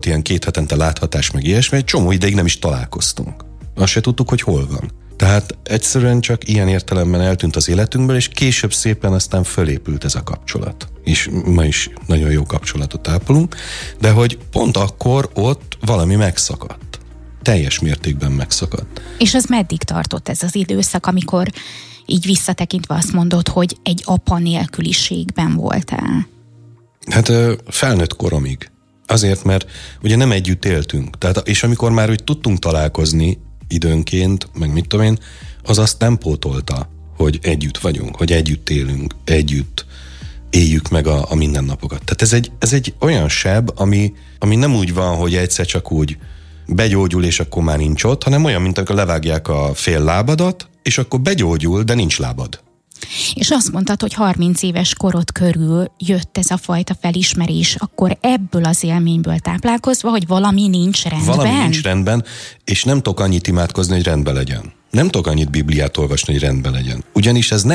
ilyen 2 hetente láthatás, meg ilyesmi, egy csomó ideig nem is találkoztunk. Azt se tudtuk, hogy hol van. Tehát egyszerűen csak ilyen értelemben eltűnt az életünkből, és később szépen aztán fölépült ez a kapcsolat. És ma is nagyon jó kapcsolatot ápolunk, de hogy pont akkor ott valami megszakadt. Teljes mértékben megszakadt. És az meddig tartott ez az időszak, amikor így visszatekintve azt mondod, hogy egy apa nélküliségben voltál? Hát felnőtt koromig. Azért, mert ugye nem együtt éltünk. Tehát, és amikor már úgy tudtunk találkozni időnként, meg mit tudom én, az azt nem pótolta, hogy együtt vagyunk, hogy együtt élünk, együtt éljük meg a mindennapokat. Tehát ez egy olyan seb, ami nem úgy van, hogy egyszer csak úgy begyógyul, és akkor már nincs ott, hanem olyan, mint amikor levágják a fél lábadat, és akkor begyógyul, de nincs lábad. És azt mondtad, hogy 30 éves korod körül jött ez a fajta felismerés, akkor ebből az élményből táplálkozva, hogy valami nincs rendben? Valami nincs rendben, és nem tudok annyit imádkozni, hogy rendben legyen. Nem tudok annyit Bibliát olvasni, hogy rendben legyen. Ugyanis ez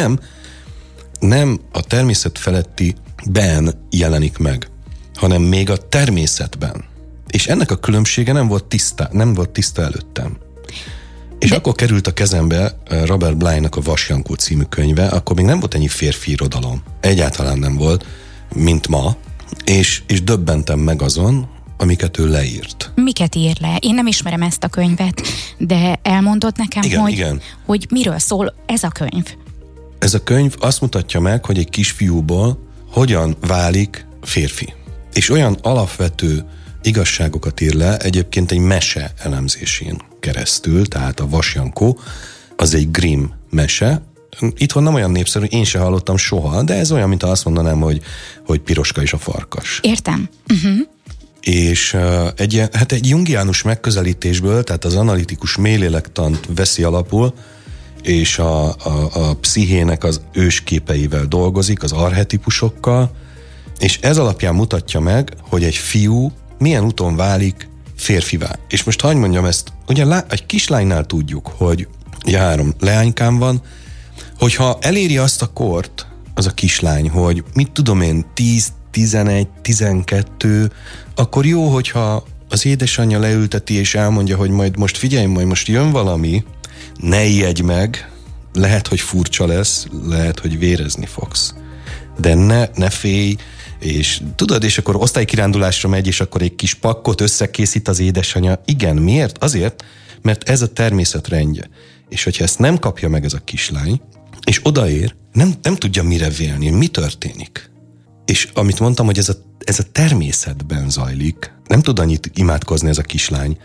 nem a természet felettiben jelenik meg, hanem még a természetben. És ennek a különbsége nem volt tiszta előttem. És akkor került a kezembe Robert Bly-nak a Vasjankó című könyve, akkor még nem volt ennyi férfi irodalom. Egyáltalán nem volt, mint ma, és döbbentem meg azon, amiket ő leírt. Miket ír le? Én nem ismerem ezt a könyvet, de elmondod nekem, hogy miről szól ez a könyv? Ez a könyv azt mutatja meg, hogy egy kisfiúból hogyan válik férfi. És olyan alapvető igazságokat ír le egyébként egy mese elemzésén keresztül, tehát a Vasjankó az egy Grimm mese. Itthon nem olyan népszerű, én se hallottam soha, de ez olyan, mint azt mondanám, hogy Piroska és a farkas. Értem. És egy jungiánus megközelítésből, tehát az analitikus mélélektant veszi alapul, és a pszichének az ősképeivel dolgozik, az archetipusokkal, és ez alapján mutatja meg, hogy egy fiú milyen úton válik férfivá. És most hadd mondjam ezt, ugye egy kislánynál tudjuk, hogy 3 leánykám van, hogyha eléri azt a kort, az a kislány, hogy mit tudom én, 10, 11, 12, akkor jó, hogyha az édesanyja leülteti és elmondja, hogy majd most figyelj, majd most jön valami, ne ijedj meg, lehet, hogy furcsa lesz, lehet, hogy vérezni fogsz. De ne félj, és tudod, és akkor osztálykirándulásra megy, és akkor egy kis pakkot összekészít az édesanyja. Igen, miért? Azért, mert ez a természet rendje. És hogyha ezt nem kapja meg ez a kislány, és odaér, nem tudja mire vélni, mi történik. És amit mondtam, hogy ez a természetben zajlik, nem tud annyit imádkozni ez a kislány,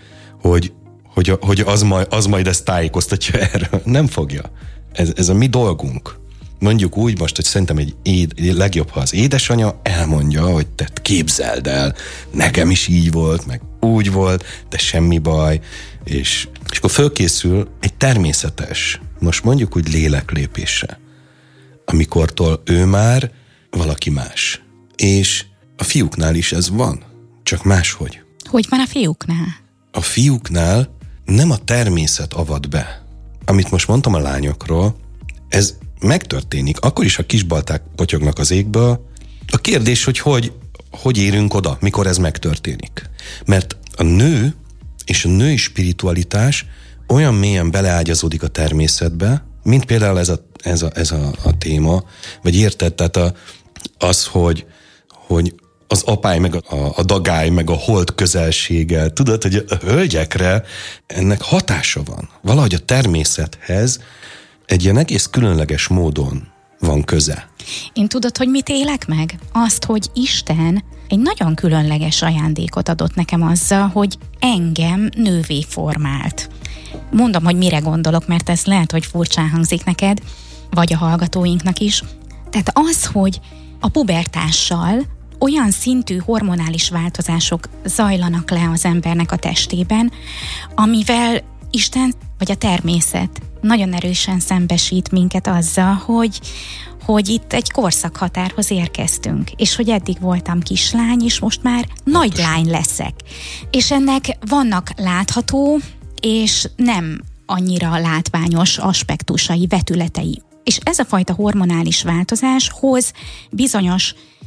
hogy az majd ezt tájékoztatja erről. Nem fogja. Ez a mi dolgunk. Mondjuk úgy most, hogy szerintem legjobb, ha az édesanyja elmondja, hogy te képzeld el, nekem is így volt, meg úgy volt, de semmi baj, és akkor fölkészül egy természetes, most mondjuk úgy léleklépésre, amikortól ő már valaki más. És a fiúknál is ez van, csak máshogy. Hogy van a fiúknál? A fiúknál nem a természet avat be. Amit most mondtam a lányokról, ez megtörténik. Akkor is, ha kisbalták potyognak az égből. A kérdés, hogy érünk oda, mikor ez megtörténik. Mert a nő és a női spiritualitás olyan mélyen beleágyazódik a természetbe, mint például ez a téma, vagy érted, tehát az, hogy az apály, meg a dagály, meg a hold közelséggel, tudod, hogy a hölgyekre ennek hatása van. Valahogy a természethez egy ilyen egész különleges módon van köze. Én tudod, hogy mit élek meg? Azt, hogy Isten egy nagyon különleges ajándékot adott nekem azzal, hogy engem nővé formált. Mondom, hogy mire gondolok, mert ez lehet, hogy furcsán hangzik neked, vagy a hallgatóinknak is. Tehát az, hogy a pubertással olyan szintű hormonális változások zajlanak le az embernek a testében, amivel Isten vagy a természet nagyon erősen szembesít minket azzal, hogy itt egy korszakhatárhoz érkeztünk, és hogy eddig voltam kislány, és most már nagy lány leszek. És ennek vannak látható, és nem annyira látványos aspektusai, vetületei. És ez a fajta hormonális változás hoz bizonyos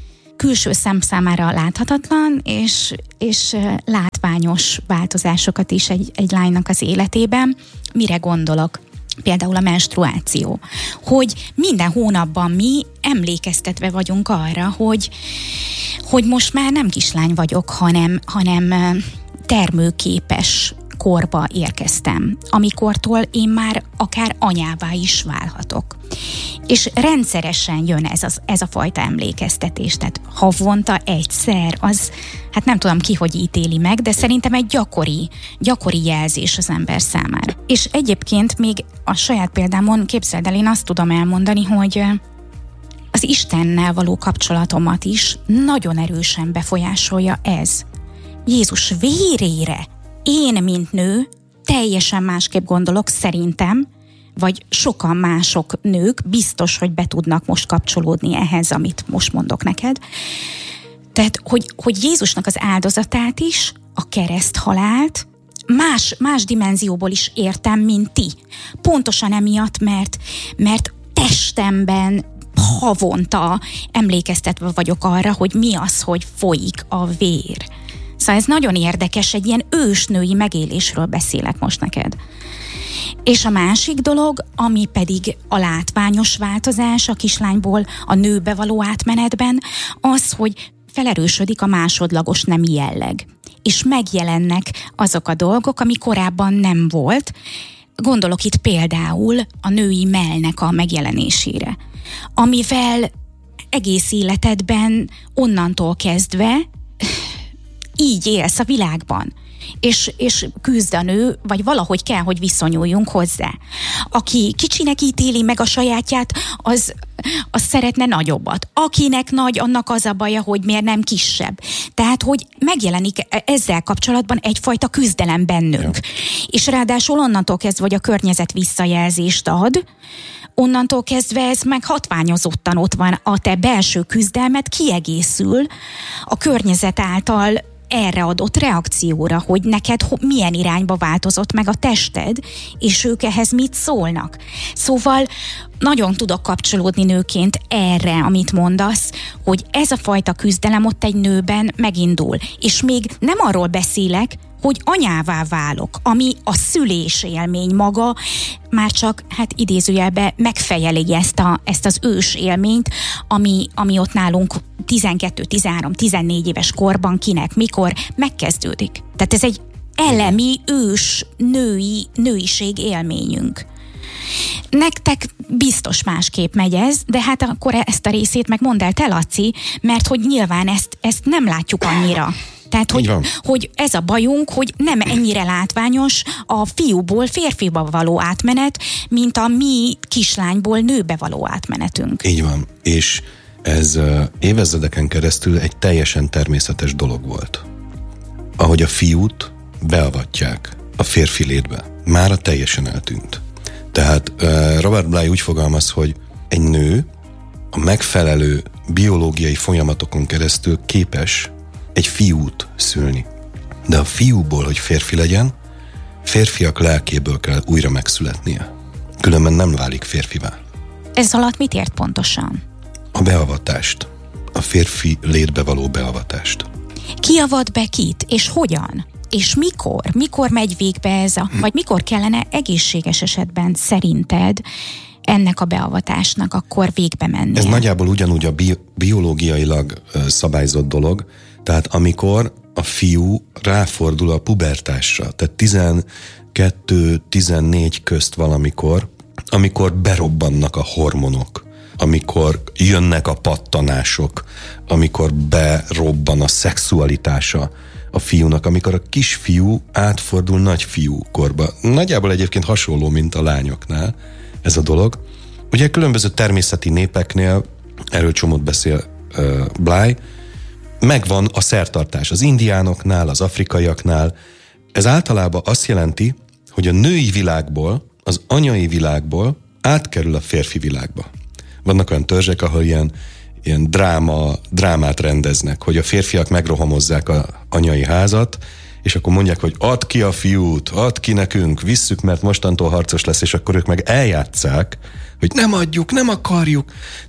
külső szem számára láthatatlan, és látványos változásokat is egy lánynak az életében. Mire gondolok? Például a menstruáció. Hogy minden hónapban mi emlékeztetve vagyunk arra, hogy most már nem kislány vagyok, hanem termőképes korba érkeztem, amikortól én már akár anyává is válhatok. És rendszeresen jön ez a fajta emlékeztetés, tehát havonta egyszer, az, hát nem tudom ki, hogy ítéli meg, de szerintem egy gyakori jelzés az ember számára. És egyébként még a saját példámon, képzeld el, én azt tudom elmondani, hogy az Istennel való kapcsolatomat is nagyon erősen befolyásolja ez. Jézus vérére én, mint nő, teljesen másképp gondolok szerintem, vagy sokan mások nők biztos, hogy be tudnak most kapcsolódni ehhez, amit most mondok neked. Tehát, hogy Jézusnak az áldozatát is, a kereszthalált más dimenzióból is értem, mint ti. Pontosan emiatt, mert testemben havonta emlékeztetve vagyok arra, hogy mi az, hogy folyik a vér. Szóval ez nagyon érdekes, egy ilyen ősnői megélésről beszélek most neked. És a másik dolog, ami pedig a látványos változás a kislányból a nőbe való átmenetben, az, hogy felerősödik a másodlagos nemi jelleg. És megjelennek azok a dolgok, ami korábban nem volt. Gondolok itt például a női mellnek a megjelenésére, amivel egész életedben onnantól kezdve így élsz a világban, és küzd a nő, vagy valahogy kell, hogy viszonyuljunk hozzá. Aki kicsinek ítéli meg a sajátját, az szeretne nagyobbat. Akinek nagy, annak az a baja, hogy miért nem kisebb. Tehát, hogy megjelenik ezzel kapcsolatban egyfajta küzdelem bennünk. Ja. És ráadásul onnantól kezdve, hogy a környezet visszajelzést ad, onnantól kezdve ez meg hatványozottan ott van, a te belső küzdelmet kiegészül a környezet által erre adott reakcióra, hogy neked milyen irányba változott meg a tested, és ők ehhez mit szólnak. Szóval nagyon tudok kapcsolódni nőként erre, amit mondasz, hogy ez a fajta küzdelem ott egy nőben megindul. És még nem arról beszélek, hogy anyává válok, ami a szülés élmény maga, már csak, hát idézőjelben megfejeli ezt az ős élményt, ami ott nálunk 12, 13, 14 éves korban kinek, mikor megkezdődik. Tehát ez egy elemi, ős, nőiség élményünk. Nektek biztos másképp megy ez, de hát akkor ezt a részét meg mondd el te, Laci, mert hogy nyilván ezt nem látjuk annyira. Tehát, hogy ez a bajunk, hogy nem ennyire látványos a fiúból férfiba való átmenet, mint a mi kislányból nőbe való átmenetünk. Így van, és ez évezredeken keresztül egy teljesen természetes dolog volt. Ahogy a fiút beavatják a férfi létbe, mára teljesen eltűnt. Tehát Robert Bly úgy fogalmaz, hogy egy nő a megfelelő biológiai folyamatokon keresztül képes egy fiút szülni. De a fiúból, hogy férfi legyen, férfiak lelkéből kell újra megszületnie. Különben nem válik férfivá. Ez alatt mit ért pontosan? A beavatást. A férfi létbe való beavatást. Ki avat be kit, és hogyan? És mikor? Mikor megy végbe ez vagy mikor kellene egészséges esetben szerinted ennek a beavatásnak akkor végbe mennie? Ez nagyjából ugyanúgy a biológiailag szabályzott dolog, tehát amikor a fiú ráfordul a pubertásra, tehát 12-14 közt valamikor, amikor berobbannak a hormonok, amikor jönnek a pattanások, amikor berobban a szexualitása a fiúnak, amikor a kisfiú átfordul nagyfiú korba. Nagyjából egyébként hasonló, mint a lányoknál ez a dolog. Ugye különböző természeti népeknél, erről csomót beszél Bly, megvan a szertartás. Az indiánoknál, az afrikaiaknál. Ez általában azt jelenti, hogy a női világból, az anyai világból átkerül a férfi világba. Vannak olyan törzsek, ahol ilyen drámát rendeznek, hogy a férfiak megrohamozzák az anyai házat, és akkor mondják, hogy add ki a fiút, add ki nekünk, visszük, mert mostantól harcos lesz, és akkor ők meg eljátsszák, hogy nem adjuk, nem akarjuk,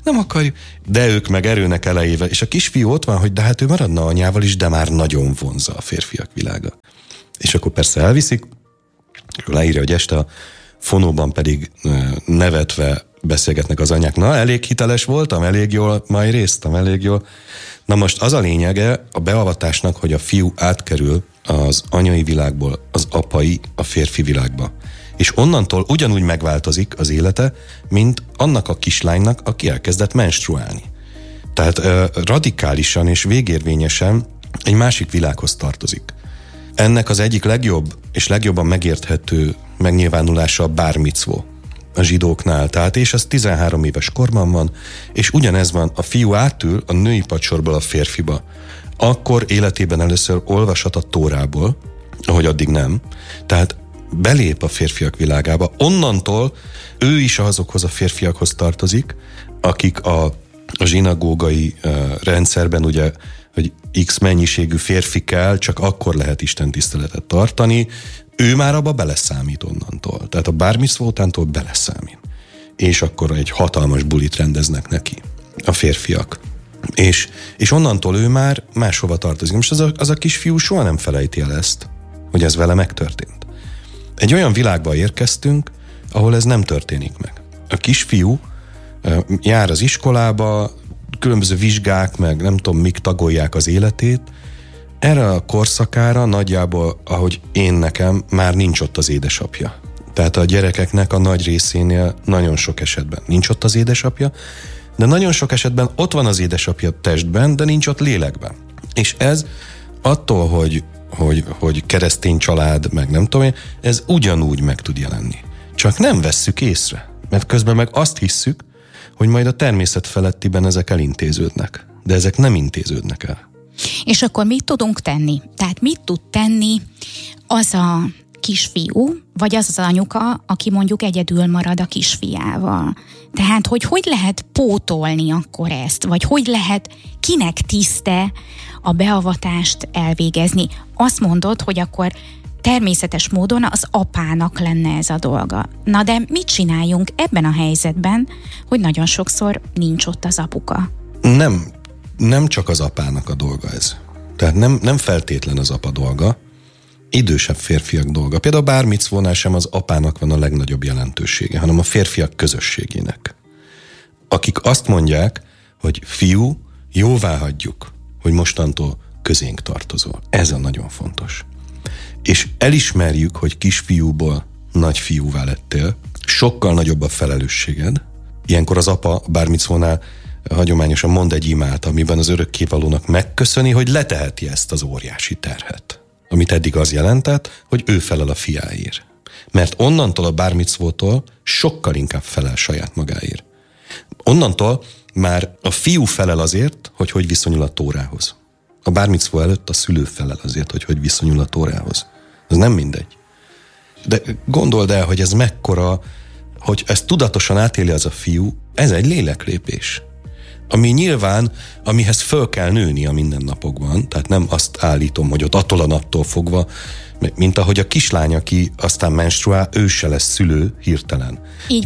de ők meg erőnek elejével, és a kisfiú ott van, hogy de hát ő maradna anyával is, de már nagyon vonza a férfiak világa. És akkor persze elviszik, leírja, hogy este a fonóban pedig nevetve beszélgetnek az anyák. Na, elég hiteles voltam, elég jól majréztam, elég jól. Na most az a lényege a beavatásnak, hogy a fiú átkerül az anyai világból az apai, a férfi világba. És onnantól ugyanúgy megváltozik az élete, mint annak a kislánynak, aki elkezdett menstruálni. Tehát radikálisan és végérvényesen egy másik világhoz tartozik. Ennek az egyik legjobb és legjobban megérthető megnyilvánulása a bár micvó a zsidóknál. Tehát, és az 13 éves korban van, és ugyanez van, a fiú átül a női padsorból a férfiba. Akkor életében először olvashat a Tórából, ahogy addig nem. Tehát belép a férfiak világába. Onnantól ő is azokhoz a férfiakhoz tartozik, akik a zsinagógai rendszerben ugye, hogy X mennyiségű férfi kell, csak akkor lehet Isten tiszteletet tartani, ő már abba beleszámít onnantól. Tehát a bár micvó utántól beleszámít. És akkor egy hatalmas bulit rendeznek neki a férfiak. És onnantól ő már máshova tartozik. Most az a kisfiú soha nem felejti el ezt, hogy ez vele megtörtént. Egy olyan világba érkeztünk, ahol ez nem történik meg. A kisfiú jár az iskolába, különböző vizsgák, meg nem tudom, mik tagolják az életét. Erre a korszakára nagyjából, ahogy én nekem, már nincs ott az édesapja. Tehát a gyerekeknek a nagy részénél nagyon sok esetben nincs ott az édesapja, de nagyon sok esetben ott van az édesapja testben, de nincs ott lélekben. És ez attól, hogy keresztény család, meg nem tudom én, ez ugyanúgy meg tud jelenni. Csak nem vesszük észre, mert közben meg azt hisszük, hogy majd a természet felettiben ezek elintéződnek. De ezek nem intéződnek el. És akkor mit tudunk tenni? Tehát mit tud tenni az a kisfiú, vagy az az anyuka, aki mondjuk egyedül marad a kisfiával? Tehát, hogy lehet pótolni akkor ezt? Vagy hogy lehet kinek tiszte a beavatást elvégezni? Azt mondod, hogy akkor természetes módon az apának lenne ez a dolga. Na de mit csináljunk ebben a helyzetben, hogy nagyon sokszor nincs ott az apuka? Nem csak az apának a dolga ez. Tehát nem feltétlen az apa dolga, idősebb férfiak dolga. Például a bár micvónál sem az apának van a legnagyobb jelentősége, hanem a férfiak közösségének. Akik azt mondják, hogy fiú, jóvá hagyjuk, hogy mostantól közénk tartozol. Ez a nagyon fontos. És elismerjük, hogy kisfiúból nagyfiúvá lettél, sokkal nagyobb a felelősséged. Ilyenkor az apa bár micvónál hagyományosan mond egy imát, amiben az örökkévalónak megköszöni, hogy leteheti ezt az óriási terhet. Amit eddig az jelentett, hogy ő felel a fiáért. Mert onnantól a bár micvótól sokkal inkább felel saját magáért. Onnantól már a fiú felel azért, hogy viszonyul a Tórához. A bár micvó előtt a szülő felel azért, hogy viszonyul a Tórához. Ez nem mindegy. De gondold el, hogy ez mekkora, hogy ezt tudatosan átéli az a fiú, ez egy léleklépés. Ami nyilván, amihez föl kell nőni a mindennapokban, tehát nem azt állítom, hogy ott attól a naptól fogva, mint ahogy a kislány, aki aztán menstruál, ő se lesz szülő hirtelen.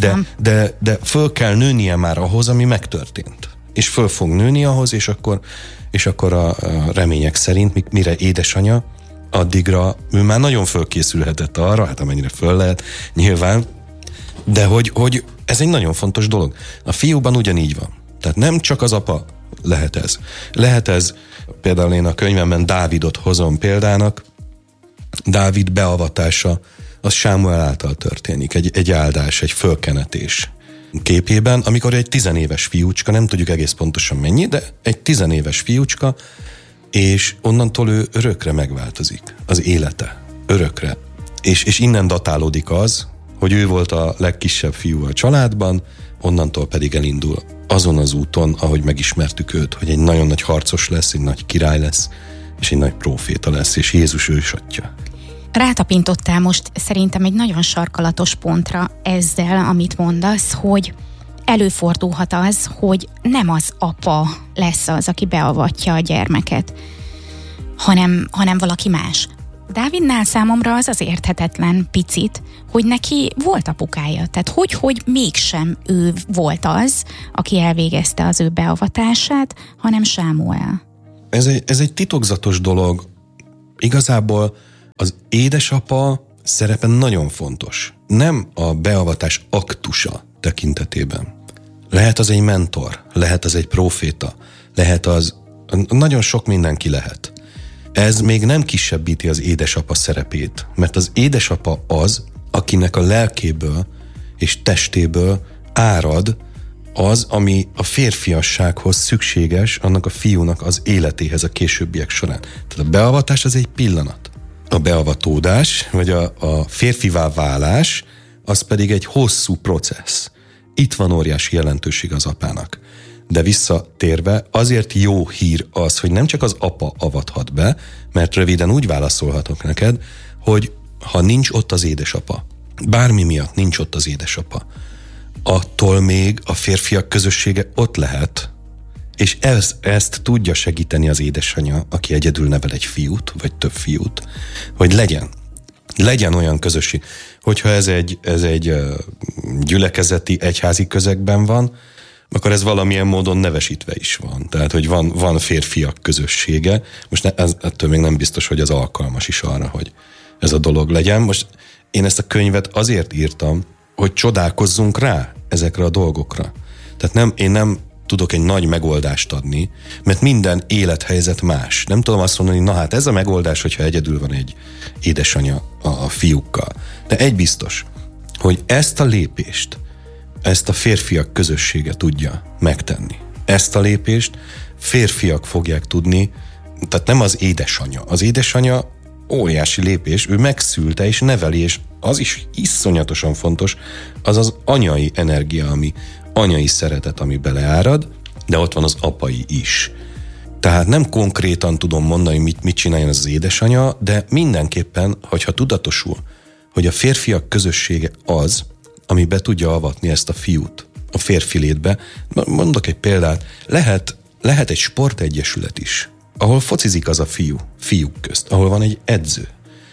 De föl kell nőnie már ahhoz, ami megtörtént. És föl fog nőni ahhoz, és akkor a remények szerint, mire édesanyja, addigra ő már nagyon fölkészülhetett arra, hát amennyire föl lehet, nyilván, de hogy ez egy nagyon fontos dolog. A fiúban ugyanígy van. Tehát nem csak az apa lehet ez. Lehet ez, például én a könyvemben Dávidot hozom példának, Dávid beavatása, az Sámuel által történik, egy áldás, egy fölkenetés képében, amikor egy 10 éves fiúcska, nem tudjuk egész pontosan mennyi, de egy 10 éves fiúcska, és onnantól ő örökre megváltozik, az élete, örökre. És innen datálódik az, hogy ő volt a legkisebb fiú a családban, onnantól pedig elindul azon az úton, ahogy megismertük őt, hogy egy nagyon nagy harcos lesz, egy nagy király lesz, és egy nagy próféta lesz, és Jézus ősatja. Rátapintottál most szerintem egy nagyon sarkalatos pontra ezzel, amit mondasz, hogy előfordulhat az, hogy nem az apa lesz az, aki beavatja a gyermeket, hanem valaki más. Dávidnál számomra az érthetetlen picit, hogy neki volt apukája. Tehát hogy mégsem ő volt az, aki elvégezte az ő beavatását, hanem Sámuel. Ez egy titokzatos dolog. Igazából az édesapa szerepe nagyon fontos. Nem a beavatás aktusa tekintetében. Lehet az egy mentor, lehet az egy próféta, lehet az... Nagyon sok mindenki lehet. Ez még nem kisebbíti az édesapa szerepét, mert az édesapa az, akinek a lelkéből és testéből árad az, ami a férfiassághoz szükséges, annak a fiúnak az életéhez a későbbiek során. Tehát a beavatás az egy pillanat. A beavatódás, vagy a férfivá válás, az pedig egy hosszú processz. Itt van óriási jelentőség az apának. De visszatérve, azért jó hír az, hogy nem csak az apa avathat be, mert röviden úgy válaszolhatok neked, hogy ha nincs ott az édesapa, bármi miatt nincs ott az édesapa, attól még a férfiak közössége ott lehet, és ezt tudja segíteni az édesanyja, aki egyedül nevel egy fiút, vagy több fiút, hogy legyen olyan közösség. Hogyha ez egy gyülekezeti, egyházi közegben van, akkor ez valamilyen módon nevesítve is van. Tehát, hogy van férfiak közössége. Most ettől még nem biztos, hogy az alkalmas is arra, hogy ez a dolog legyen. Most én ezt a könyvet azért írtam, hogy csodálkozzunk rá ezekre a dolgokra. Tehát én nem tudok egy nagy megoldást adni, mert minden élethelyzet más. Nem tudom azt mondani, na hát ez a megoldás, hogyha egyedül van egy édesanyja a fiúkkal. De egy biztos, hogy ezt a lépést, ezt a férfiak közössége tudja megtenni. Ezt a lépést férfiak fogják tudni, tehát nem az édesanyja. Az édesanyja óriási lépés, ő megszülte és neveli, és az is iszonyatosan fontos, az az anyai energia, anyai szeretet, ami beleárad, de ott van az apai is. Tehát nem konkrétan tudom mondani, mit csináljon az édesanyja, de mindenképpen, hogyha tudatosul, hogy a férfiak közössége az, ami be tudja avatni ezt a fiút a férfi létbe. Mondok egy példát, lehet egy sportegyesület is, ahol focizik az a fiúk közt, ahol van egy edző,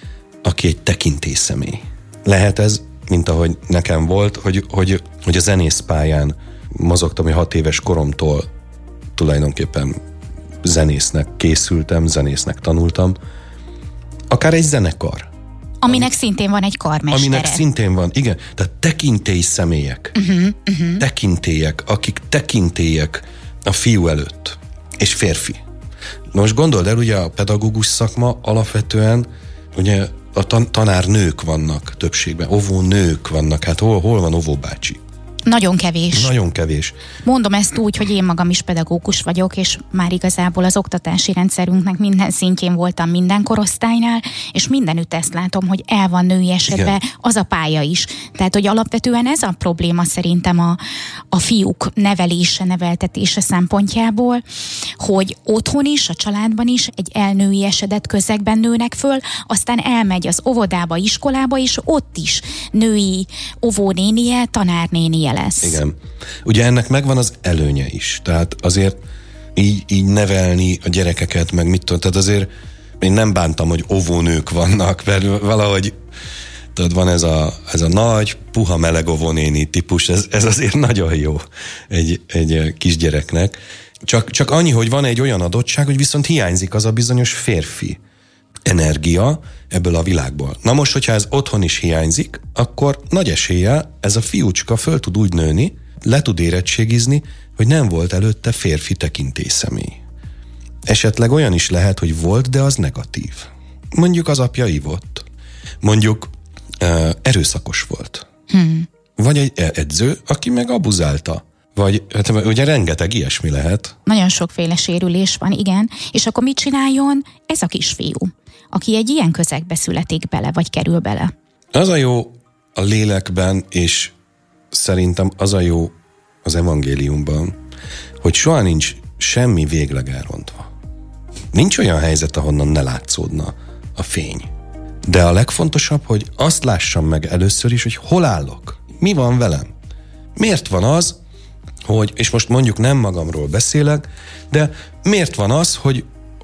aki egy tekintélyszemély. Lehet ez, mint ahogy nekem volt, hogy a zenészpályán mozogtam, hogy 6 éves koromtól tulajdonképpen zenésznek készültem, zenésznek tanultam. Akár egy zenekar. Aminek szintén van egy karmestere. Aminek szintén van, igen. Tehát tekintély személyek. Tekintélyek, akik tekintélyek a fiú előtt. És férfi. Most gondold el, ugye a pedagógus szakma alapvetően, ugye a tanárnők vannak többségben, óvónők vannak, hát hol van óvóbácsi? Nagyon kevés. Nagyon kevés. Mondom ezt úgy, hogy én magam is pedagógus vagyok, és már igazából az oktatási rendszerünknek minden szintjén voltam minden korosztálynál, és mindenütt ezt látom, hogy el van nőiesedve az a pálya is. Tehát, hogy alapvetően ez a probléma szerintem a fiúk nevelése, neveltetése szempontjából, hogy otthon is, a családban is egy elnőiesedett közegben nőnek föl, aztán elmegy az óvodába, iskolába, és ott is női óvónénie, tanárnénie lesz. Igen. Ugye ennek megvan az előnye is. Tehát azért így nevelni a gyerekeket, meg mit tudom, tehát azért én nem bántam, hogy óvónők vannak, mert valahogy tudod, van ez a nagy, puha meleg óvónéni típus, ez azért nagyon jó egy kisgyereknek. Csak annyi, hogy van egy olyan adottság, hogy viszont hiányzik az a bizonyos férfi energia ebből a világból. Na most, hogyha ez otthon is hiányzik, akkor nagy eséllyel ez a fiúcska föl tud úgy nőni, le tud érettségizni, hogy nem volt előtte férfi tekintélyszemély. Esetleg olyan is lehet, hogy volt, de az negatív. Mondjuk az apja ivott. Mondjuk erőszakos volt. Vagy egy edző, aki meg abuzálta. Vagy, hát ugye rengeteg ilyesmi lehet. Nagyon sokféle sérülés van, igen. És akkor mit csináljon ez a kisfiú, aki egy ilyen közegbe születik bele, vagy kerül bele? Az a jó a lélekben, és szerintem az a jó az evangéliumban, hogy soha nincs semmi végleg elrontva. Nincs olyan helyzet, ahonnan ne látszódna a fény. De a legfontosabb, hogy azt lássam meg először is, hogy hol állok. Mi van velem? Miért van az, hogy, és most mondjuk nem magamról beszélek, de miért van az,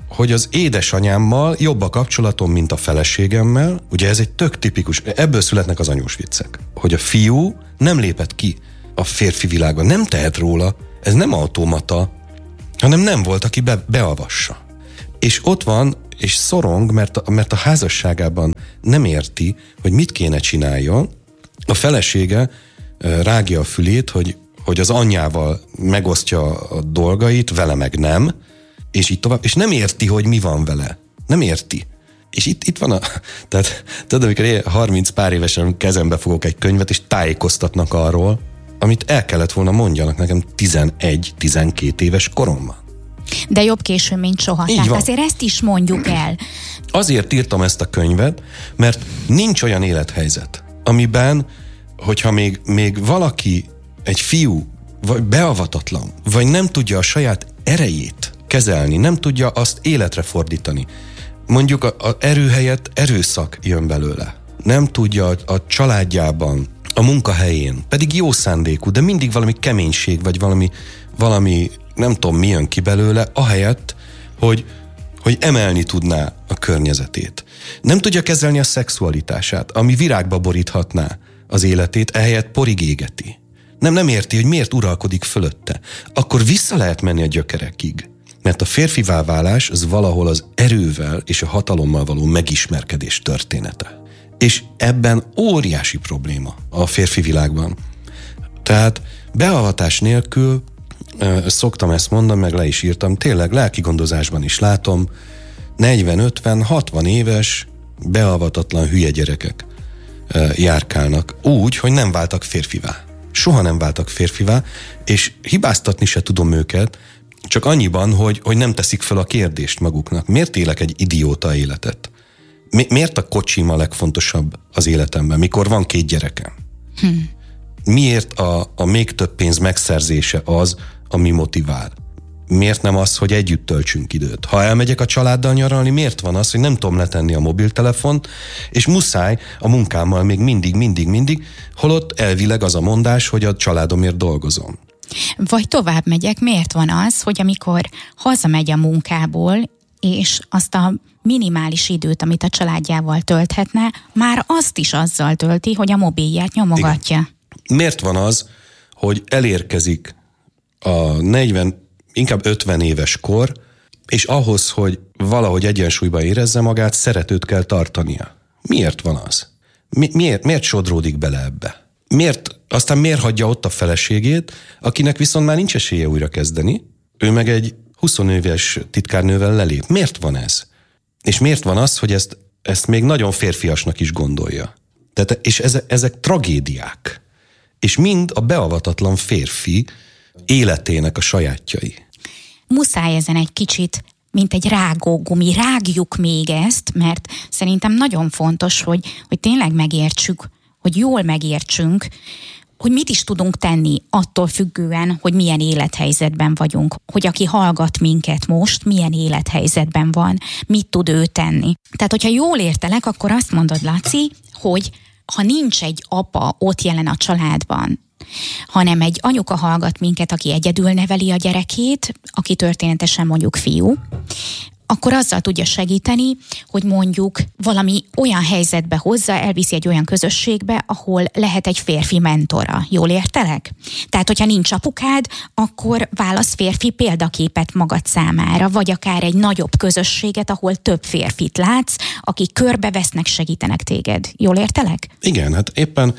hogy az édesanyámmal jobb a kapcsolatom, mint a feleségemmel. Ugye ez egy tök tipikus, ebből születnek az anyós viccek. Hogy a fiú nem lépett ki a férfi világban, nem tehet róla, ez nem automata, hanem nem volt, aki beavassa. És ott van, és szorong, mert a házasságában nem érti, hogy mit kéne csináljon. A felesége rágja a fülét, hogy az anyjával megosztja a dolgait, vele meg nem, és így tovább, és nem érti, hogy mi van vele. Nem érti. És itt van tehát tudod, amikor én 30 pár évesen kezembe fogok egy könyvet, és tájékoztatnak arról, amit el kellett volna mondjanak nekem 11-12 éves koromban. De jobb későn, mint soha. Így Tehát van. azért ezt is mondjuk el. Azért írtam ezt a könyvet, mert nincs olyan élethelyzet, amiben, hogyha még valaki, egy fiú, vagy beavatatlan, vagy nem tudja a saját erejét kezelni, nem tudja azt életre fordítani. Mondjuk a erő helyett erőszak jön belőle. Nem tudja a családjában, a munkahelyén, pedig jó szándékú, de mindig valami keménység, vagy valami nem tudom mi jön ki belőle, ahelyett, hogy emelni tudná a környezetét. Nem tudja kezelni a szexualitását, ami virágba boríthatná az életét, ehelyett porig égeti. Nem érti, hogy miért uralkodik fölötte. Akkor vissza lehet menni a gyökerekig. Mert a férfivá válás az valahol az erővel és a hatalommal való megismerkedés története. És ebben óriási probléma a férfi világban. Tehát beavatás nélkül, szoktam ezt mondani, meg le is írtam, tényleg lelki gondozásban is látom, 40-50-60 éves beavatatlan hülye gyerekek járkálnak úgy, hogy nem váltak férfivá. Soha nem váltak férfivá, és hibáztatni se tudom őket, csak annyiban, hogy nem teszik fel a kérdést maguknak. Miért élek egy idióta életet? Miért a kocsim a legfontosabb az életemben, mikor van 2 gyerekem? Miért a még több pénz megszerzése az, ami motivál? Miért nem az, hogy együtt töltsünk időt? Ha elmegyek a családdal nyaralni, miért van az, hogy nem tudom letenni a mobiltelefont, és muszáj a munkámmal még mindig, holott elvileg az a mondás, hogy a családomért dolgozom. Vagy tovább megyek, miért van az, hogy amikor hazamegy a munkából, és azt a minimális időt, amit a családjával tölthetne, már azt is azzal tölti, hogy a mobilját nyomogatja. Igen. Miért van az, hogy elérkezik a 40, inkább 50 éves kor, és ahhoz, hogy valahogy egyensúlyban érezze magát, szeretőt kell tartania? Miért van az? Miért sodródik bele ebbe? Aztán miért hagyja ott a feleségét, akinek viszont már nincs esélye újra kezdeni, ő meg egy 20 éves titkárnővel lelép? Miért van ez? És miért van az, hogy ezt még nagyon férfiasnak is gondolja? És ezek tragédiák. És mind a beavatatlan férfi életének a sajátjai. Muszáj ezen egy kicsit, mint egy rágógumi, rágjuk még ezt, mert szerintem nagyon fontos, hogy tényleg megértsük, hogy jól megértsünk, hogy mit is tudunk tenni attól függően, hogy milyen élethelyzetben vagyunk, hogy aki hallgat minket most, milyen élethelyzetben van, mit tud ő tenni. Tehát, hogyha jól értelek, akkor azt mondod, Laci, hogy ha nincs egy apa ott jelen a családban, hanem egy anyuka hallgat minket, aki egyedül neveli a gyerekét, aki történetesen mondjuk fiú, akkor azzal tudja segíteni, hogy mondjuk valami olyan helyzetbe hozza, elviszi egy olyan közösségbe, ahol lehet egy férfi mentora. Jól értelek? Tehát, hogyha nincs apukád, akkor válasz férfi példaképet magad számára, vagy akár egy nagyobb közösséget, ahol több férfit látsz, akik körbevesznek, segítenek téged. Jól értelek? Igen, hát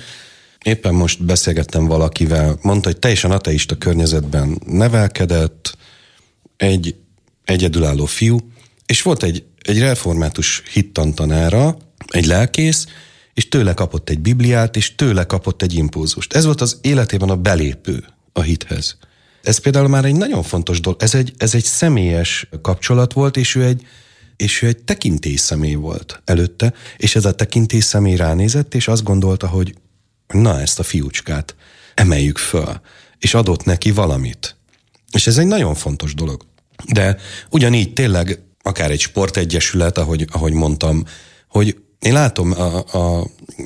éppen most beszélgettem valakivel, mondta, hogy teljesen ateista környezetben nevelkedett, egy egyedülálló fiú, és volt egy református hittantanára, egy lelkész, és tőle kapott egy Bibliát, és tőle kapott egy impulzust. Ez volt az életében a belépő a hithez. Ez például már egy nagyon fontos dolog. Ez egy személyes kapcsolat volt, és ő egy tekintélyszemély volt előtte, és ez a tekintélyszemély ránézett, és azt gondolta, hogy na, ezt a fiúcskát emeljük föl, és adott neki valamit. És ez egy nagyon fontos dolog. De ugyanígy tényleg akár egy sportegyesület, ahogy mondtam, hogy én látom a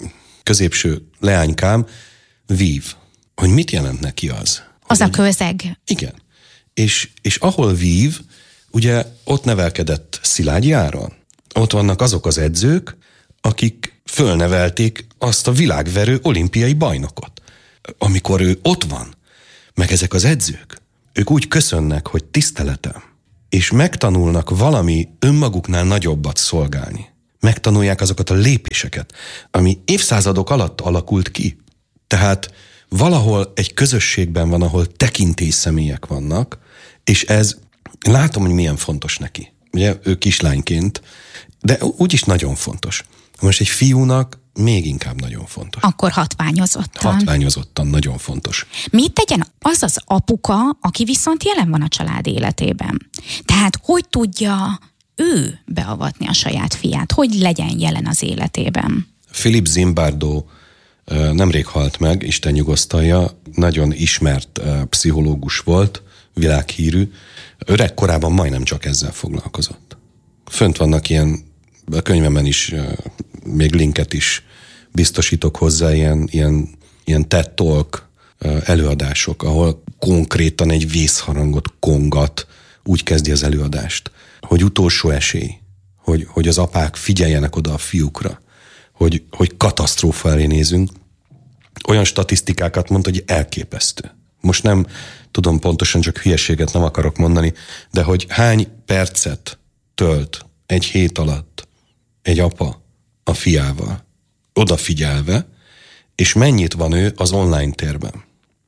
középső leánykám vív, hogy mit jelent neki az. Az a közeg. Igen. És ahol vív, ugye ott nevelkedett Szilágyi Áron. Ott vannak azok az edzők, akik fölnevelték azt a világverő olimpiai bajnokot. Amikor ő ott van, meg ezek az edzők, ők úgy köszönnek, hogy tiszteletem, és megtanulnak valami önmaguknál nagyobbat szolgálni. Megtanulják azokat a lépéseket, ami évszázadok alatt alakult ki. Tehát valahol egy közösségben van, ahol tekintélyszemélyek vannak, és ez, látom, hogy milyen fontos neki. Ugye ő kislányként, de úgyis nagyon fontos. Most egy fiúnak még inkább nagyon fontos. Akkor hatványozottan. Hatványozottan nagyon fontos. Mit tegyen az az apuka, aki viszont jelen van a család életében? Tehát hogy tudja ő beavatni a saját fiát? Hogy legyen jelen az életében? Philippe Zimbardo nemrég halt meg, Isten nyugosztalja, nagyon ismert pszichológus volt, világhírű. Öreg korában majdnem csak ezzel foglalkozott. Fönt vannak ilyen, a könyvemen is, még linket is biztosítok hozzá, ilyen TED Talk előadások, ahol konkrétan egy vészharangot kongat, úgy kezdi az előadást, hogy utolsó esély, hogy az apák figyeljenek oda a fiúkra, hogy katasztrófa elé nézünk. Olyan statisztikákat mondta, hogy elképesztő. Most nem tudom pontosan, csak hülyeséget nem akarok mondani, de hogy hány percet tölt egy hét alatt egy apa a fiával, odafigyelve, és mennyit van ő az online térben.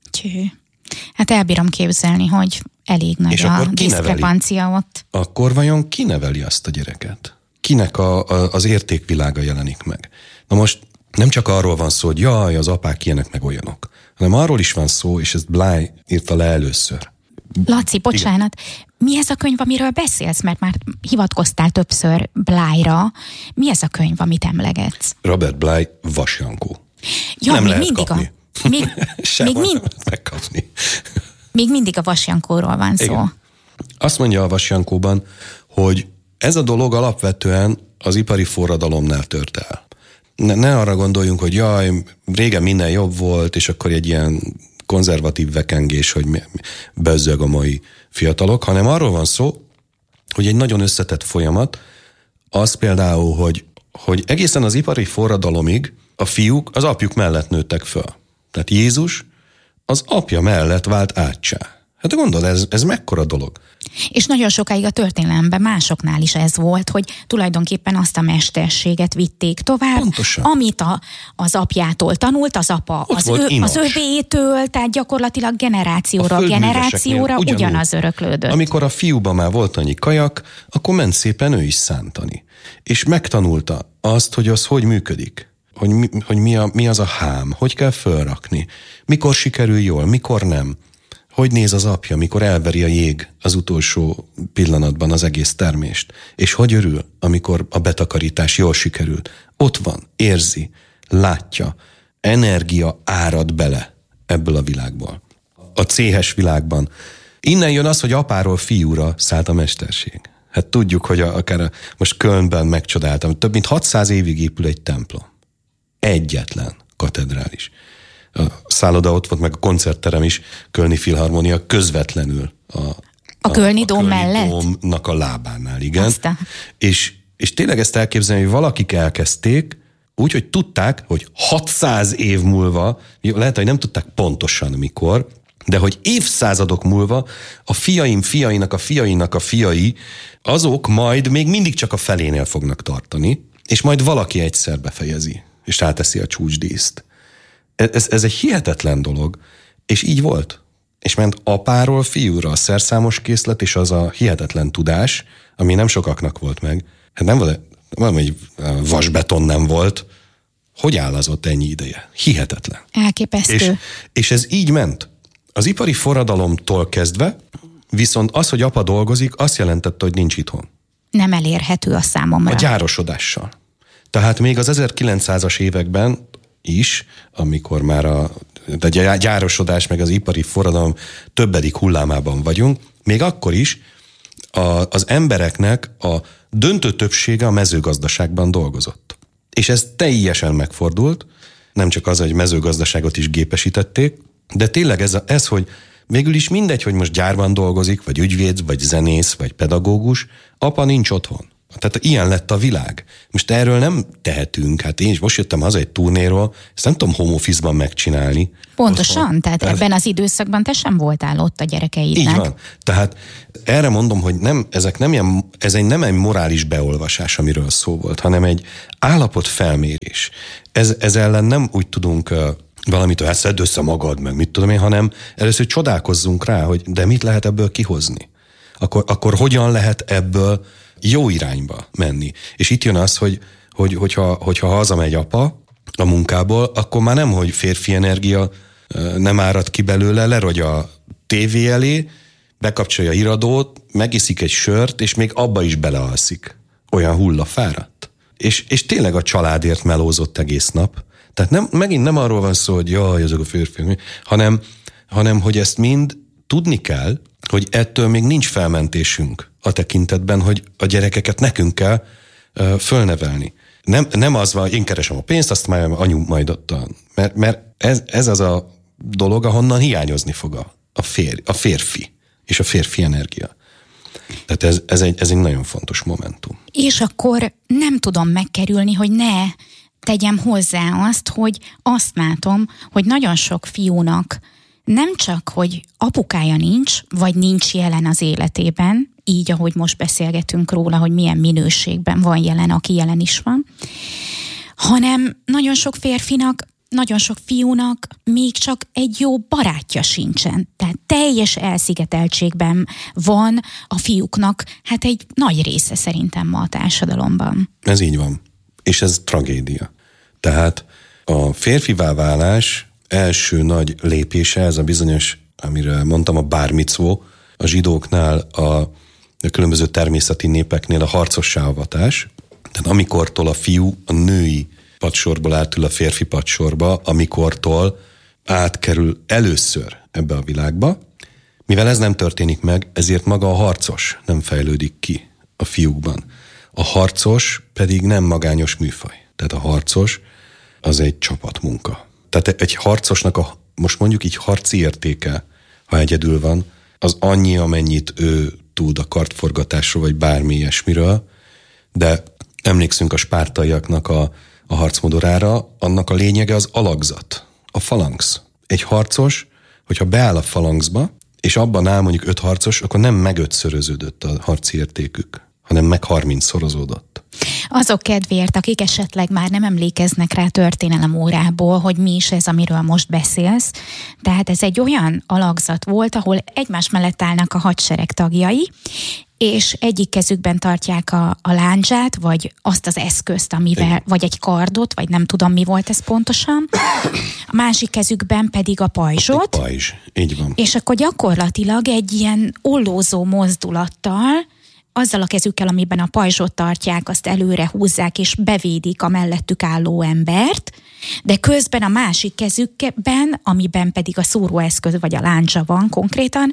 Hát elbírom képzelni, hogy elég nagy a diszkrepancia ott. Akkor vajon ki neveli azt a gyereket? Kinek az értékvilága jelenik meg? Na most nem csak arról van szó, hogy jaj, az apák ilyenek meg olyanok, hanem arról is van szó, és ezt Bly írta le először. Laci, bocsánat, mi ez a könyv, amiről beszélsz? Mert már hivatkoztál többször Blyra. Mi ez a könyv, amit emlegetsz? Robert Bly, Vas Jankó. Ja, nem még lehet mindig kapni. Megkapni. Még mindig a Vas Jankóról van szó. Igen. Azt mondja a Vas Jankóban, hogy ez a dolog alapvetően az ipari forradalomnál tört el. Ne arra gondoljunk, hogy jaj, régen minden jobb volt, és akkor egy ilyen konzervatív vekengés, hogy bezzeg a mai fiatalok, hanem arról van szó, hogy egy nagyon összetett folyamat, az például, hogy egészen az ipari forradalomig a fiúk az apjuk mellett nőttek föl. Tehát Jézus az apja mellett vált áttsá. Hát gondolod, ez mekkora dolog? És nagyon sokáig a történelemben másoknál is ez volt, hogy tulajdonképpen azt a mesterséget vitték tovább, pontosan. Amit az apjától tanult, az apa az övétől, tehát gyakorlatilag generációra ugyanaz öröklődött. Amikor a fiúban már volt annyi kajak, akkor ment szépen ő is szántani. És megtanulta azt, hogy az hogy működik. Hogy mi az a hám, hogy kell fölrakni, mikor sikerül jól, mikor nem. Hogy néz az apja, mikor elveri a jég az utolsó pillanatban az egész termést? És hogy örül, amikor a betakarítás jól sikerült? Ott van, érzi, látja, energia árad bele ebből a világból. A céhes világban. Innen jön az, hogy apáról fiúra szállt a mesterség. Hát tudjuk, hogy most Kölnben megcsodáltam, több mint 600 évig épül egy templom. Egyetlen katedrális. A szálloda ott volt, meg a koncertterem is, Kölni Filharmonia közvetlenül a Kölni Dóm mellett? Dómnak a lábánál, igen. És tényleg ezt elképzelni, hogy valakik elkezdték, úgy, hogy tudták, hogy 600 év múlva, lehet, hogy nem tudták pontosan mikor, de hogy évszázadok múlva a fiainak a fiai, azok majd még mindig csak a felénél fognak tartani, és majd valaki egyszer befejezi, és ráteszi a csúcsdíszt. Ez egy hihetetlen dolog, és így volt. És ment apáról fiúra a szerszámos készlet, és az a hihetetlen tudás, ami nem sokaknak volt meg. Hát nem egy vasbeton nem volt. Hogy áll az ott ennyi ideje? Hihetetlen. Elképesztő. És ez így ment. Az ipari forradalomtól kezdve, viszont az, hogy apa dolgozik, azt jelentette, hogy nincs itthon. Nem elérhető a számomra. A gyárosodással. Tehát még az 1900-as években is, amikor már a gyárosodás meg az ipari forradalom többedik hullámában vagyunk, még akkor is az embereknek a döntő többsége a mezőgazdaságban dolgozott. És ez teljesen megfordult, nem csak az, hogy mezőgazdaságot is gépesítették, de tényleg ez, hogy végül is mindegy, hogy most gyárban dolgozik, vagy ügyvéd, vagy zenész, vagy pedagógus, apa nincs otthon. Tehát ilyen lett a világ. Most erről nem tehetünk. Hát én is most jöttem haza egy turnéról, ezt nem tudom home office-ban megcsinálni. Pontosan, otthon. tehát ebben az időszakban te sem voltál ott a gyerekeidnek. Így van. Tehát erre mondom, hogy ez nem egy morális beolvasás, amiről szó volt, hanem egy állapotfelmérés. Ez ellen nem úgy tudunk valamit, hogy szedd össze magad, meg mit tudom én, hanem először csodálkozzunk rá, hogy de mit lehet ebből kihozni. Akkor hogyan lehet ebből jó irányba menni. És itt jön az, hogyha hazamegy apa a munkából, akkor már nem, hogy férfi energia nem árad ki belőle, lerogy a tévé elé, bekapcsolja iradót, megiszik egy sört, és még abba is belealszik. Olyan hullafáradt. És tényleg a családért melózott egész nap. Tehát megint nem arról van szó, hogy jaj, ezek a férfiak, hanem hogy ezt mind tudni kell, hogy ettől még nincs felmentésünk a tekintetben, hogy a gyerekeket nekünk kell fölnevelni. Nem az van, én keresem a pénzt, azt már anyu majd adta. Mert ez az a dolog, ahonnan hiányozni fog a férfi és a férfi energia. Tehát ez egy nagyon fontos momentum. És akkor nem tudom megkerülni, hogy ne tegyem hozzá azt, hogy azt látom, hogy nagyon sok fiúnak nem csak, hogy apukája nincs, vagy nincs jelen az életében, így, ahogy most beszélgetünk róla, hogy milyen minőségben van jelen, aki jelen is van, hanem nagyon sok férfinak, nagyon sok fiúnak még csak egy jó barátja sincsen. Tehát teljes elszigeteltségben van a fiúknak, hát egy nagy része szerintem ma a társadalomban. Ez így van. És ez tragédia. Tehát a férfivá válás első nagy lépése, ez a bizonyos, amire mondtam, a bár micvó, a zsidóknál, a különböző természeti népeknél a harcossá avatás. Tehát amikortól a fiú a női padsorból átül a férfi padsorba, amikortól átkerül először ebbe a világba. Mivel ez nem történik meg, ezért maga a harcos nem fejlődik ki a fiúkban. A harcos pedig nem magányos műfaj. Tehát a harcos az egy csapatmunka. Tehát egy harcosnak most mondjuk így harci értéke, ha egyedül van, az annyi, amennyit ő tud a kardforgatásról, vagy bármi ilyesmiről, de emlékszünk a spártaiaknak a harcmodorára, annak a lényege az alakzat, a falanx. Egy harcos, hogyha beáll a falanxba, és abban áll mondjuk 5 harcos, akkor nem megötszöröződött a harci értékük, hanem meg 30-szorozódott. Azok kedvéért, akik esetleg már nem emlékeznek rá történelem órából, hogy mi is ez, amiről most beszélsz. Tehát ez egy olyan alakzat volt, ahol egymás mellett állnak a hadsereg tagjai, és egyik kezükben tartják a lándzsát, vagy azt az eszközt, amivel, vagy egy kardot, vagy nem tudom, mi volt ez pontosan. A másik kezükben pedig a pajzsot. Egy pajzs, így van. És akkor gyakorlatilag egy ilyen ollózó mozdulattal, azzal a kezükkel, amiben a pajzsot tartják, azt előre húzzák, és bevédik a mellettük álló embert, de közben a másik kezükben, amiben pedig a szúróeszköz vagy a láncsa van konkrétan,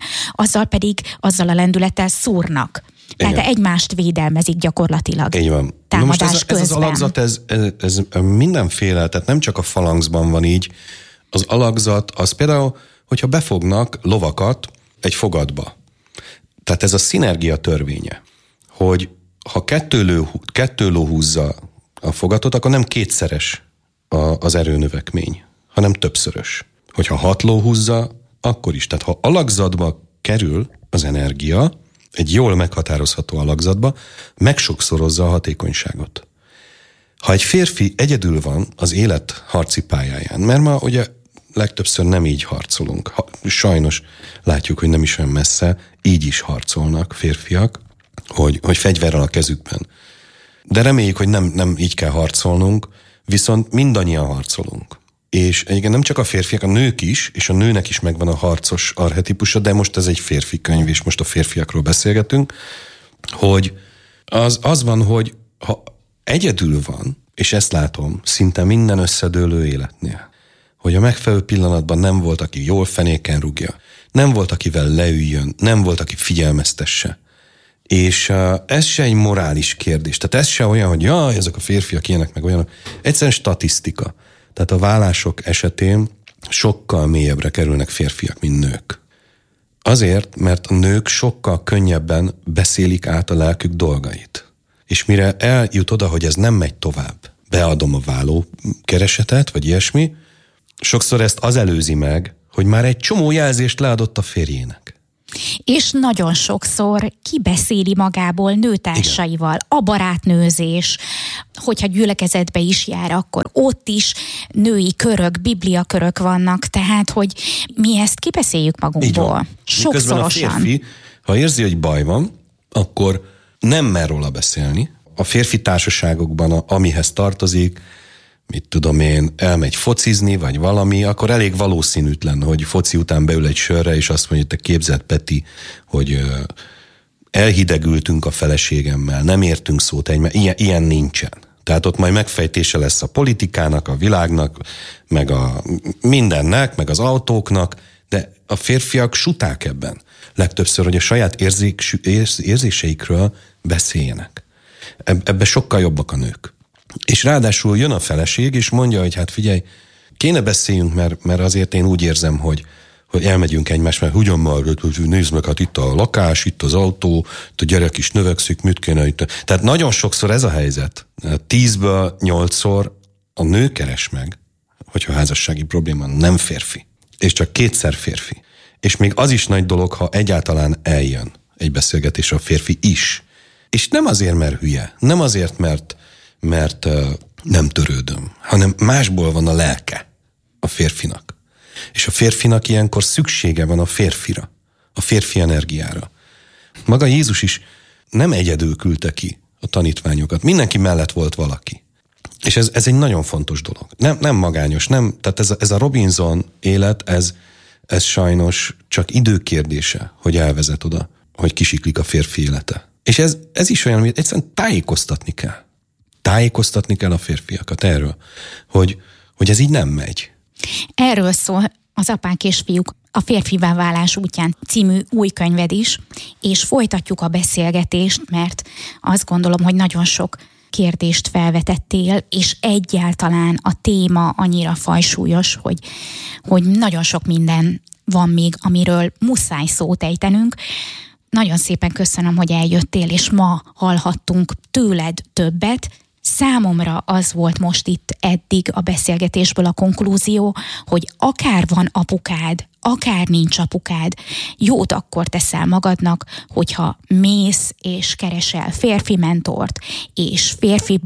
azzal a lendülettel szúrnak. Tehát egymást védelmezik gyakorlatilag. Így van. Támadás most közben. Ez az alakzat, ez mindenféle, tehát nem csak a falanxban van így. Az alakzat, az például, hogyha befognak lovakat egy fogatba. Tehát ez a szinergia törvénye, hogy ha kettő ló húzza a fogatot, akkor nem kétszeres az erőnövekmény, hanem többszörös. Hogyha 6 ló húzza, akkor is. Tehát ha alakzatba kerül az energia, egy jól meghatározható alakzatba, megsokszorozza a hatékonyságot. Ha egy férfi egyedül van az élet harci pályáján, mert ma ugye legtöbbször nem így harcolunk. Sajnos látjuk, hogy nem is olyan messze, így is harcolnak férfiak, hogy fegyverrel a kezükben. De reméljük, hogy nem így kell harcolnunk, viszont mindannyian harcolunk. És egyébként nem csak a férfiak, a nők is, és a nőnek is megvan a harcos archetipusa, de most ez egy férfi könyv, és most a férfiakról beszélgetünk, hogy az van, hogy ha egyedül van, és ezt látom szinte minden összedőlő életnél, hogy a megfelelő pillanatban nem volt, aki jól fenéken rúgja, nem volt, akivel leüljön, nem volt, aki figyelmeztesse. És ez se egy morális kérdés. Tehát ez se olyan, hogy jaj, ezek a férfiak ilyenek, meg olyanok. Egyszerűen statisztika. Tehát a vállások esetén sokkal mélyebbre kerülnek férfiak, mint nők. Azért, mert a nők sokkal könnyebben beszélik át a lelkük dolgait. És mire eljut oda, hogy ez nem megy tovább, beadom a vállókeresetet, vagy ilyesmi, sokszor ezt az előzi meg, hogy már egy csomó jelzést leadott a férjének. És nagyon sokszor kibeszéli magából nőtársaival. Igen. A barátnőzés, hogyha gyülekezetbe is jár, akkor ott is női körök, bibliakörök vannak, tehát, hogy mi ezt kibeszéljük magunkból. Sokszorosan. A férfi, ha érzi, hogy baj van, akkor nem mer róla beszélni. A férfi társaságokban, amihez tartozik, mit tudom én, elmegy focizni, vagy valami, akkor elég valószínűtlen, hogy foci után beül egy sörre, és azt mondja, te képzeld, Peti, hogy elhidegültünk a feleségemmel, nem értünk szót egymáshoz. Ilyen nincsen. Tehát ott majd megfejtése lesz a politikának, a világnak, meg a mindennek, meg az autóknak, de a férfiak suták ebben. Legtöbbször, hogy a saját érzéseikről beszéljenek. Ebben sokkal jobbak a nők. És ráadásul jön a feleség, és mondja, hogy hát figyelj, kéne beszéljünk, mert azért én úgy érzem, hogy elmegyünk egymás, mert ugyan már, nézd meg, hát itt a lakás, itt az autó, itt a gyerek is növekszik, mit kéne itt. Tehát nagyon sokszor ez a helyzet. 10-ből 8-szor a nő keres meg, hogyha házassági probléma nem férfi, és csak 2-szer férfi. És még az is nagy dolog, ha egyáltalán eljön egy beszélgetésre a férfi is. És nem azért, mert hülye, nem azért, mert nem törődöm, hanem másból van a lelke a férfinak. És a férfinak ilyenkor szüksége van a férfira, a férfi energiára. Maga Jézus is nem egyedül küldte ki a tanítványokat, mindenki mellett volt valaki. És ez egy nagyon fontos dolog. Nem magányos, tehát ez a Robinson élet, ez sajnos csak időkérdése, hogy elvezet oda, hogy kisiklik a férfi élete. És ez is olyan, hogy egyszerűen tájékoztatni kell. Tájékoztatni kell a férfiakat erről, hogy ez így nem megy. Erről szól az Apák és Fiúk a férfivá válás útján című új könyved is, és folytatjuk a beszélgetést, mert azt gondolom, hogy nagyon sok kérdést felvetettél, és egyáltalán a téma annyira fajsúlyos, hogy nagyon sok minden van még, amiről muszáj szót ejtenünk. Nagyon szépen köszönöm, hogy eljöttél, és ma hallhattunk tőled többet. Számomra az volt most itt eddig a beszélgetésből a konklúzió, hogy akár van apukád, akár nincs apukád, jót akkor teszel magadnak, hogyha mész és keresel férfi mentort, és férfi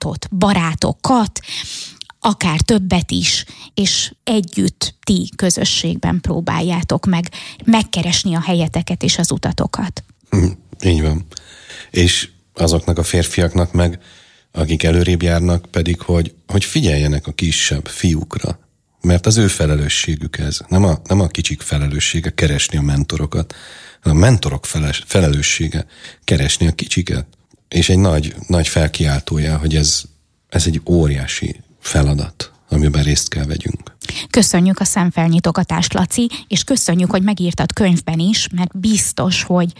barátokat, akár többet is, és együtt ti közösségben próbáljátok megkeresni a helyeteket és az utatokat. Így van. És azoknak a férfiaknak meg, akik előrébb járnak, pedig, hogy figyeljenek a kisebb fiúkra. Mert az ő felelősségük ez. Nem a kicsik felelőssége keresni a mentorokat, hanem a mentorok felelőssége keresni a kicsiket. És egy nagy felkiáltója, hogy ez egy óriási feladat, amiben részt kell vegyünk. Köszönjük a szemfelnyitogatást, Laci, és köszönjük, hogy megírtad könyvben is, mert biztos, hogy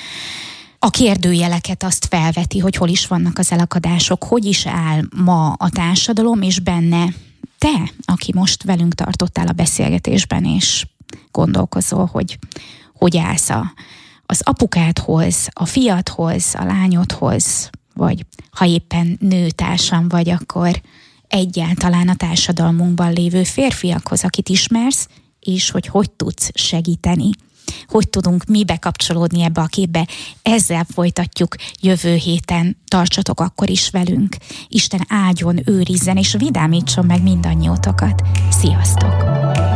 a kérdőjeleket azt felveti, hogy hol is vannak az elakadások, hogy is áll ma a társadalom, és benne te, aki most velünk tartottál a beszélgetésben, és gondolkozol, hogy állsz az apukádhoz, a fiadhoz, a lányodhoz, vagy ha éppen nőtársam vagy, akkor egyáltalán a társadalmunkban lévő férfiakhoz, akit ismersz, és hogy tudsz segíteni. Hogy tudunk mi bekapcsolódni ebbe a képbe. Ezzel folytatjuk jövő héten. Tartsatok akkor is velünk. Isten áldjon, őrizzen és vidámítson meg mindannyiótokat. Sziasztok!